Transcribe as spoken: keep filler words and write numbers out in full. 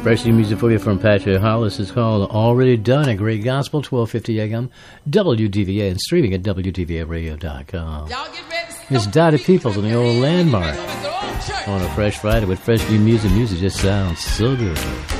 Fresh new music for you from Patrick Hollis. It's called Already Done, a great gospel, twelve fifty A M, W D V A, and streaming at W D V A radio dot com. It's Dottie Peoples in the old landmark on a Fresh Friday with fresh new music. Music just sounds so good.